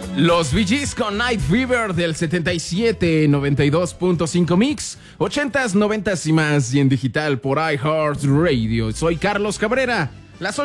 Los Bee Gees con Night Fever del 77, 92.5 mix, 80s, 90s y más, y en digital por iHeartRadio. Soy Carlos Cabrera, las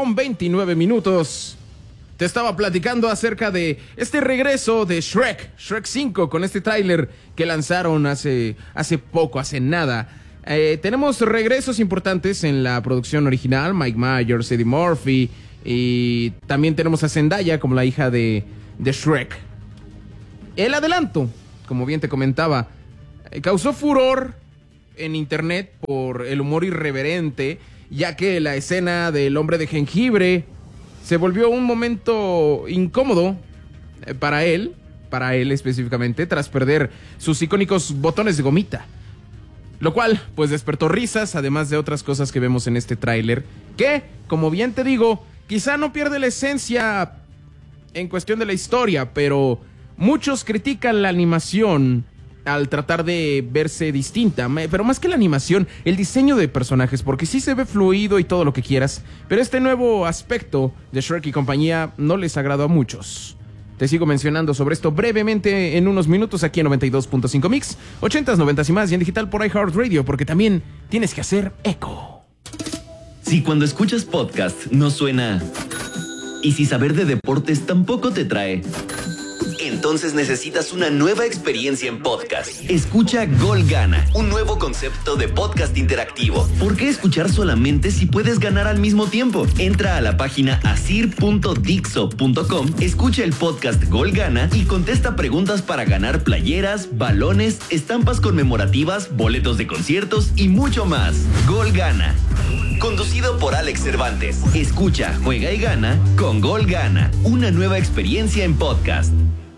8:29. Te estaba platicando acerca de este regreso de Shrek 5, con este tráiler que lanzaron hace poco, hace nada. Tenemos regresos importantes en la producción original, Mike Myers, Eddie Murphy, y también tenemos a Zendaya como la hija de Shrek. El adelanto, como bien te comentaba, causó furor en internet por el humor irreverente, ya que la escena del hombre de jengibre se volvió un momento incómodo para él específicamente, tras perder sus icónicos botones de gomita. Lo cual, pues, despertó risas, además de otras cosas que vemos en este tráiler, que, como bien te digo, quizá no pierde la esencia en cuestión de la historia, pero muchos critican la animación al tratar de verse distinta, pero más que la animación, el diseño de personajes, porque sí se ve fluido y todo lo que quieras, pero este nuevo aspecto de Shrek y compañía no les agradó a muchos. Te sigo mencionando sobre esto brevemente en unos minutos aquí en 92.5 mix, 80s, 90s y más, y en digital por iHeartRadio, porque también tienes que hacer eco. Si cuando escuchas podcast no suena, y si saber de deportes tampoco te trae, entonces necesitas una nueva experiencia en podcast. Escucha Gol Gana, un nuevo concepto de podcast interactivo. ¿Por qué escuchar solamente si puedes ganar al mismo tiempo? Entra a la página asir.dixo.com, escucha el podcast Gol Gana y contesta preguntas para ganar playeras, balones, estampas conmemorativas, boletos de conciertos y mucho más. Gol Gana, conducido por Alex Cervantes. Escucha, juega y gana con Gol Gana, una nueva experiencia en podcast.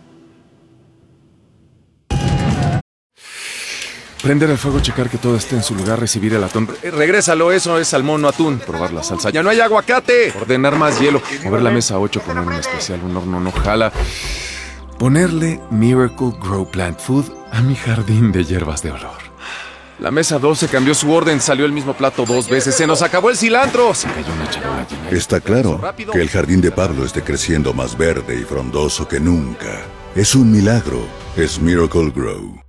Prender el fuego, checar que todo esté en su lugar, recibir el atún. Regrésalo, eso es salmón, no atún. Probar la salsa. ¡Ya no hay aguacate! Ordenar más hielo. Mover la mesa 8, poner un especial, un horno no jala. Ponerle Miracle Grow Plant Food a mi jardín de hierbas de olor. La mesa 12 cambió su orden, salió el mismo plato 2 veces. ¡Se nos acabó el cilantro! Se cayó una charola llena. Está claro que el jardín de Pablo esté creciendo más verde y frondoso que nunca. Es un milagro. Es Miracle Grow.